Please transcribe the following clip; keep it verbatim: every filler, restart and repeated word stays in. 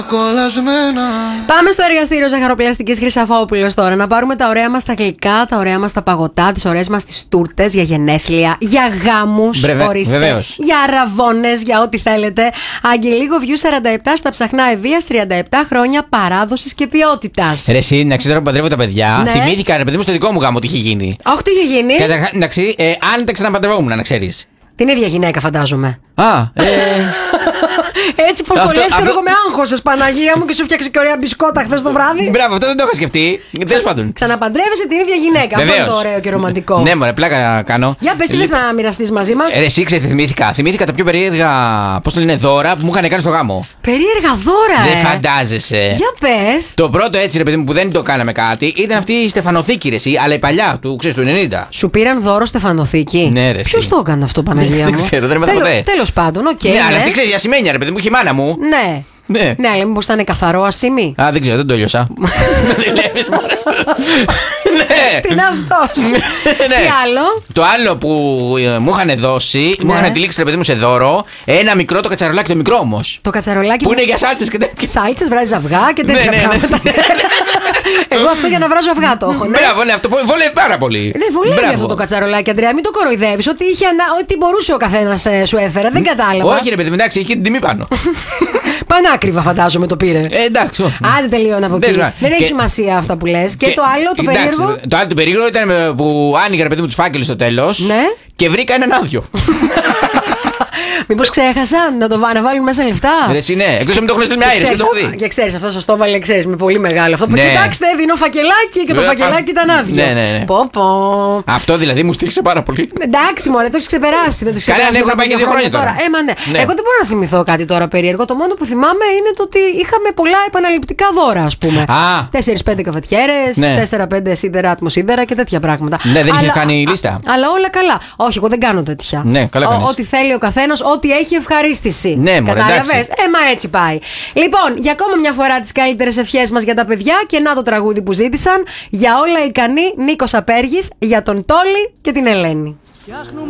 Πάμε στο εργαστήριο ζαχαροπλαστικής Χρυσαφόπουλος τώρα. Να πάρουμε τα ωραία μας τα γλυκά, τα ωραία μας τα παγωτά, τις ωραίες μας τις τούρτες για γενέθλια, για γάμους, Βρεβε, ορίστε, βεβαίως. για αραβώνες, για ό,τι θέλετε. Αγγελίγο Βιού σαράντα επτά στα ψαχνά Ευβίας, τριάντα επτά χρόνια παράδοσης και ποιότητας. Ρε εσύ, να ξέρω που παντρεύω τα παιδιά. Ναι. Θυμήθηκα, ρε παιδί μου, στο δικό μου γάμο τι είχε γίνει. Όχι, τι είχε γίνει. Καταρχάς, εντάξει, ε, αν τα ξαναπαντρευόμουν, να ξέρεις. Την ίδια γυναίκα, φαντάζομαι. Α, ε, Έτσι πως το Αυτό- λες, ξέρω αυτό- εγώ με άγχωσες, Παναγία μου, και σου φτιάξε και ωραία μπισκότα χθες το βράδυ. μπράβο, αυτό δεν το είχα σκεφτεί. Τέλος πάντων. Ξαναπαντρεύεσαι την ίδια γυναίκα. Αυτό είναι το ωραίο και ρομαντικό. Ναι, μωρέ, πλάκα κάνω. Για πες, τι λες να μοιραστείς μαζί μας. Ε, Ρε, εσύ ξέρεις τι θυμήθηκα. Θυμήθηκα τα πιο περίεργα, πώς το λένε, δώρα που μου είχαν κάνει στο γάμο. Περίεργα δώρα, Δεν ε. φαντάζεσαι. Για πες. Το πρώτο έτσι, ρε παιδί μου, που δεν το κάναμε κάτι ήταν αυτή η στεφανοθήκη, ρε, εσύ, αλλά η παλιά του, ξέρεις, του ενενήντα. Σου πήραν δώρο στεφανοθήκη. Ναι, ρε, Ποιος εσύ. το έκανε αυτό, Παναγία Δεν μου. ξέρω, δεν έμαθα ποτέ. Τέλος πάντων, οκ. Ναι, ναι. αλλά αυτή ξέρεις, για σημαίνια, ρε παιδί μου, είχε η μάνα μου. Ναι. Ναι. Ναι, αλλά μήπως ήταν καθαρό ασήμι. Α, δεν ξέρω, δεν το λιώσα. Δεν λέβεις, μωρέ. Ναι. Τι είναι αυτός. Ναι. Τι άλλο. Το άλλο που ε, μου είχαν δώσει, μου Ναι. είχαν τυλίξει, ρε παιδί μου, σε δώρο, ένα μικρό το κατσαρολάκι, το μικρό όμως. Το κατσαρολάκι. Που είναι για σάλτσες και τέτοια. Σάλτσες, βράζεις αυγά και Ναι, τέτοια ναι, ναι. πράγματα. Εγώ αυτό για να βράζω αυγά το έχω. Ναι. Μπράβο, ναι, αυτό που βολεύει πάρα πολύ. Ναι, βολεύει Μπράβο. αυτό το κατσαρολάκι, Αντρέα. Μην το κοροϊδεύεις. Ό,τι, είχε ανα- ό,τι μπορούσε ο καθένας ε, σου έφερε. Δεν κατάλαβα. Όχι, ρε παιδί μου, εντάξει, είχε την τιμή πάνω. Πανάκριβα, φαντάζομαι το πήρε. Ε, εντάξει. όχι. Άντε, τελειώνω από εκεί. Δεν Δεν, ξέρω. έχει Και- σημασία αυτά που λες. Και, Και- το άλλο, το εντάξει, περίεργο. Το άλλο το περίεργο ήταν ε, που άνοιγα, ρε παιδί μου, τους φάκελους στο τέλος. Ναι. Και βρήκα έναν άδειο. Μήπως ξέχασαν να το βά- να βάλουν μέσα λεφτά. Ρε, εσύ, ναι. Εκτός αν το έχουν στείλει με αέρες και το έχω δει. Και ξέρεις, αυτό σας το έβαλε, ξέρεις, με πολύ μεγάλο. Αυτό που Ναι. κοιτάξτε, δίνω φακελάκι και το Ε, φακελάκι α, ήταν άδειο. ναι, ναι, ναι. Πω, πω. Αυτό δηλαδή μου στήριξε πάρα πολύ. Εντάξει, μωρέ, το έχει ξεπεράσει. Δεν το έχεις Καλά, ξεπεράσει ναι, έχουν μετά πάει και από δύο χρόνια τώρα. Ε, μα ναι. Ναι. Εγώ δεν μπορώ να θυμηθώ κάτι τώρα περίεργο. Το μόνο που θυμάμαι είναι το ότι είχαμε πολλά επαναληπτικά δώρα, ας πούμε. Α. τέσσερις-πέντε καφετιέρες, Ναι. τέσσερα-πέντε σίδερα, ατμοσίδερα και τέτοια πράγματα. Ναι, δεν είχε Αλλά- κάνει α- λίστα. Αλλά όλα καλά. Όχι, εγώ δεν κάνω τέτοια. Ναι, καλά Ο- κάνεις. Ό,τι θέλει ο καθένας, ό,τι έχει ευχαρίστηση. Ναι, μωρέ, Κατάλαβες? εντάξει. Ε, μα έτσι πάει. Λοιπόν, για ακόμα μια φορά τις καλύτερες ευχές μας για τα παιδιά και να το τραγούδι που ζήτησαν. Για όλα ικανή, Νίκος Απέργης, για τον Τόλι και την Ελένη.